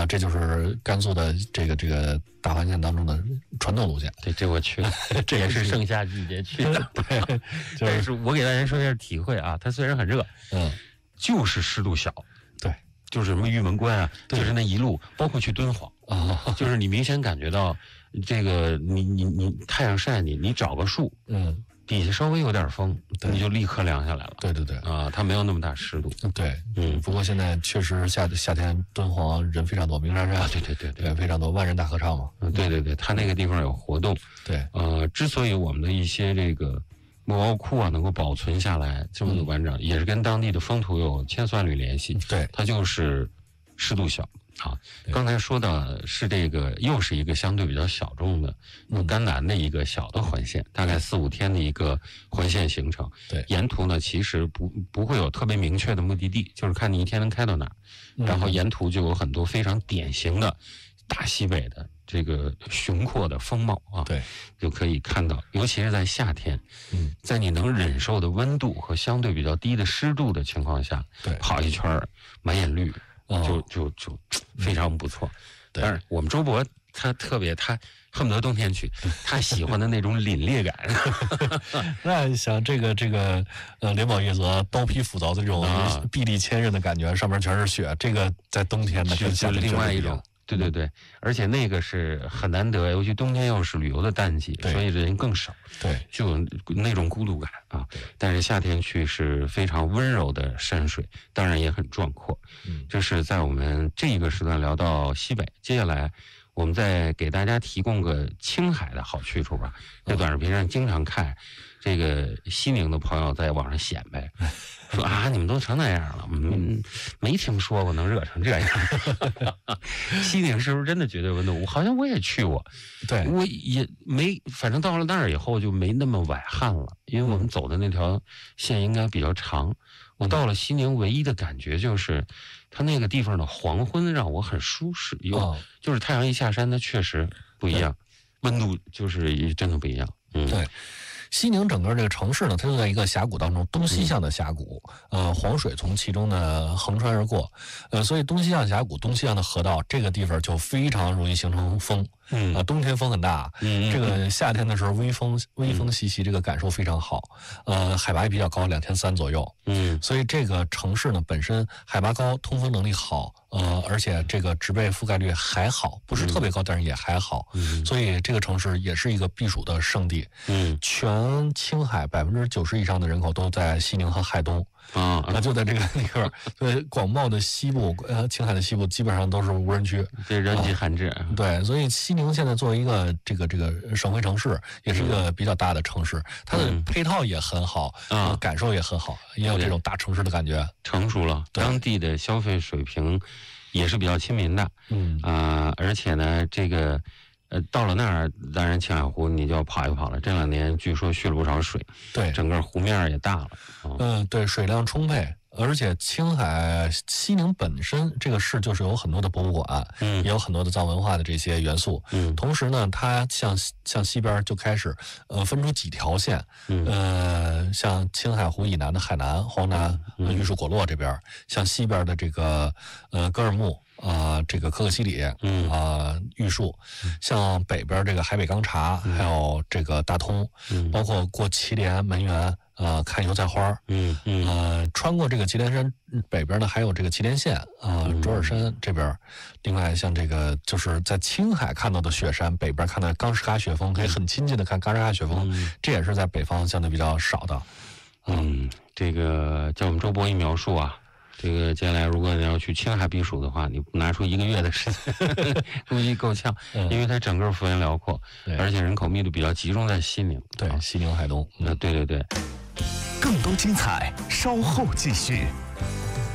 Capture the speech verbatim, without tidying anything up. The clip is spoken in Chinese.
啊，这就是甘肃的这个这个大环线当中的传统路线。 对，这我去了，这也是盛夏季节去的。 对，就但是是我给大家说一下体会啊，它虽然很热， 嗯， 就是湿度小。 对， 就是什么玉门关啊，就是那一路，包括去敦煌啊， 就是你明显感觉到这个你你你太阳晒你，你找个树， 嗯。 底下稍微有点风，你就立刻凉下来了。 对对对， 啊，它没有那么大湿度。 对， 嗯。 不过现在确实夏夏天敦煌人非常多，鸣沙山， 啊，对对对对，非常多，万人大合唱嘛。 嗯，对对对，它那个地方有活动。 对， 呃，之所以我们的一些这个莫高窟啊能够保存下来这么的完整，嗯、也是跟当地的风土有千丝万缕联系。 对， 它就是湿度小。啊，刚才说的是这个，又是一个相对比较小众的甘南的一个小的环线，大概四五天的一个环线行程。 对， 沿途呢其实不不会有特别明确的目的地，就是看你一天能开到哪儿，然后沿途就有很多非常典型的大西北的这个雄阔的风貌啊， 对， 就可以看到，尤其是在夏天，嗯，在你能忍受的温度和相对比较低的湿度的情况下， 对， 跑一圈满眼绿。就就就非常不错，但是我们周博他特别，他恨不得冬天去，他喜欢的那种凛冽感。 那像这个这个呃灵宝月泽刀劈斧凿的这种臂力千仞的感觉，上面全是雪，这个在冬天呢是另外一种。对对对，而且那个是很难得，尤其冬天又是旅游的淡季，所以人更少， 对， 就有那种孤独感啊。但是夏天去是非常温柔的山水，当然也很壮阔。嗯，这是在我们这一个时段聊到西北，接下来我们再给大家提供个青海的好去处吧。在短视频上经常看这个西宁的朋友在网上显摆。说啊，你们都成那样了，嗯，没听说过能热成这样。西宁是不是真的绝对温度？我好像我也去过， 对， 我也没，反正到了那儿以后就没那么崴汗了，因为我们走的那条线应该比较长。我到了西宁，唯一的感觉就是，它那个地方的黄昏让我很舒适，有、哦、就是太阳一下山，它确实不一样，温度就是真的不一样。嗯， 对。西宁整个这个城市呢，它就在一个峡谷当中，东西向的峡谷，呃，黄水从其中呢横穿而过，呃，所以东西向峡谷、东西向的河道，这个地方就非常容易形成风。嗯啊，冬天风很大，嗯，这个夏天的时候微风微风习习，这个感受非常好。呃，海拔也比较高，两千三左右。嗯，所以这个城市呢本身海拔高，通风能力好，呃，而且这个植被覆盖率还好，不是特别高，但是也还好。嗯，所以这个城市也是一个避暑的圣地。嗯，全青海百分之九十以上的人口都在西宁和海东。啊，那就在这个地方，对，广袤的西部，呃，青海的西部基本上都是无人区， 对，人迹罕至、啊。 对，所以西宁现在作为一个这个这个省会城市，也是一个比较大的城市，它的配套也很好，啊、嗯，感受也很好，也有这种大城市的感觉， 成熟了，当地的消费水平也是比较亲民的，嗯啊、呃，而且呢，这个。呃，到了那儿，当然青海湖你就要跑一跑了。这两年据说蓄了不少水， 对， 整个湖面也大了。 嗯、呃，对，水量充沛，而且青海西宁本身这个市就是有很多的博物馆，嗯，也有很多的藏文化的这些元素，嗯，同时呢，它向向西边就开始呃分出几条线，嗯，呃，像青海湖以南的海南、黄南、呃、玉树果洛这边，像西边的这个呃格尔木。啊、呃，这个可可西里，嗯啊、呃，玉树，像北边这个海北钢察，嗯、还有这个大通，嗯，包括过祁连、门源，啊、呃，看油菜花，嗯嗯，呃，穿过这个祁连山北边呢，还有这个祁连县啊、呃，卓尔山这边。另外，像这个就是在青海看到的雪山，北边看到冈什喀雪峰，可以很亲近的看冈什喀雪峰，嗯、这也是在北方相对比较少的。 嗯，这个叫我们周博一描述啊。这个接下来，如果你要去青海避暑的话，你拿出一个月的时间，估计够呛，嗯、因为它整个幅员辽阔，而且人口密度比较集中在西宁。 对，西宁海东。 嗯，对对对。 更多精彩，稍后继续。